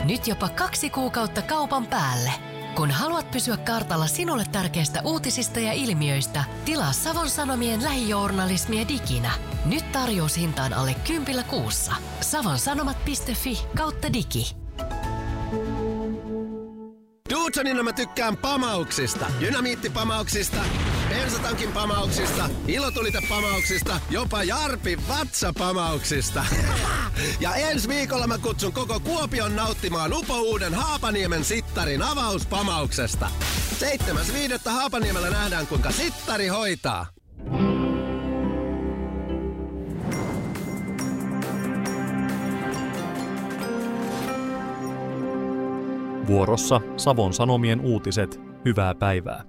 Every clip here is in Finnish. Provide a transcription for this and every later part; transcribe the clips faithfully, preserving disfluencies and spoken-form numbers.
Nyt jopa kaksi kuukautta kaupan päälle. Kun haluat pysyä kartalla sinulle tärkeistä uutisista ja ilmiöistä, tilaa Savon Sanomien lähijournalismia diginä. Nyt tarjoushintaan alle kympillä kuussa. savonsanomat piste fi kautta digi. Dudsonina mä tykkään pamauksista. Dynamiittipamauksista, bensatankin pamauksista, ilotulitepamauksista, jopa Jarpin vatsapamauksista. Ja ensi viikolla mä kutsun koko Kuopion nauttimaan upouuden Haapaniemen sittarin avauspamauksesta. seitsemäs viidettä Haapaniemellä nähdään, kuinka sittari hoitaa. Vuorossa Savon Sanomien uutiset. Hyvää päivää.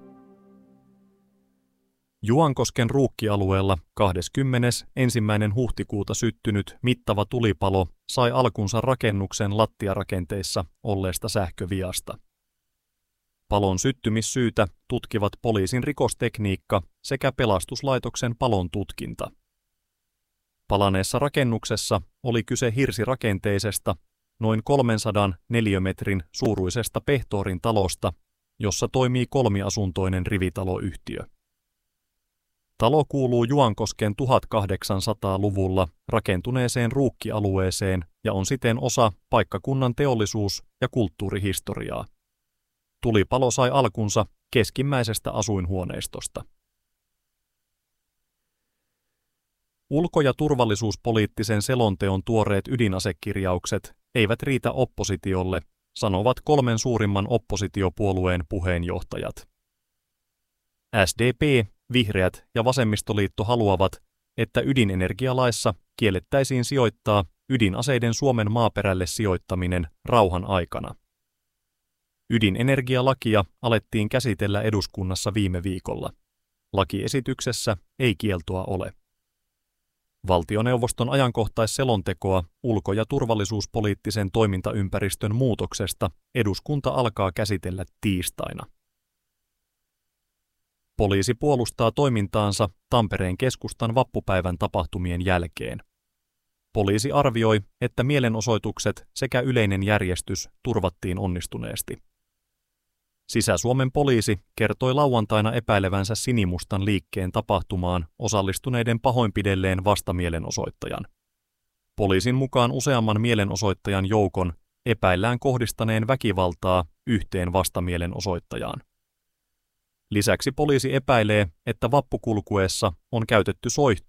Juankosken ruukkialueella kahdeskymmenesensimmäinen huhtikuuta syttynyt mittava tulipalo sai alkunsa rakennuksen lattiarakenteissa olleesta sähköviasta. Palon syttymissyytä tutkivat poliisin rikostekniikka sekä pelastuslaitoksen palon tutkinta. Palaneessa rakennuksessa oli kyse hirsirakenteisesta, noin kolmensadan neliömetrin suuruisesta Pehtoorin talosta, jossa toimii kolmiasuntoinen rivitaloyhtiö. Talo kuuluu Juankosken tuhatkahdeksansataaluvulla rakentuneeseen ruukkialueeseen ja on siten osa paikkakunnan teollisuus- ja kulttuurihistoriaa. Tulipalo sai alkunsa keskimmäisestä asuinhuoneistosta. Ulko- ja turvallisuuspoliittisen selonteon tuoreet ydinasekirjaukset eivät riitä oppositiolle, sanovat kolmen suurimman oppositiopuolueen puheenjohtajat. S D P, Vihreät ja Vasemmistoliitto haluavat, että ydinenergialaissa kiellettäisiin sijoittaa ydinaseiden Suomen maaperälle sijoittaminen rauhan aikana. Ydinenergialakia alettiin käsitellä eduskunnassa viime viikolla. Lakiesityksessä ei kieltoa ole. Valtioneuvoston ajankohtaisselontekoa ulko- ja turvallisuuspoliittisen toimintaympäristön muutoksesta eduskunta alkaa käsitellä tiistaina. Poliisi puolustaa toimintaansa Tampereen keskustan vappupäivän tapahtumien jälkeen. Poliisi arvioi, että mielenosoitukset sekä yleinen järjestys turvattiin onnistuneesti. Sisä-Suomen poliisi kertoi lauantaina epäilevänsä sinimustan liikkeen tapahtumaan osallistuneiden pahoinpidelleen vastamielenosoittajan. Poliisin mukaan useamman mielenosoittajan joukon epäillään kohdistaneen väkivaltaa yhteen vastamielenosoittajaan. Lisäksi poliisi epäilee, että vappukulkueessa on käytetty soihtua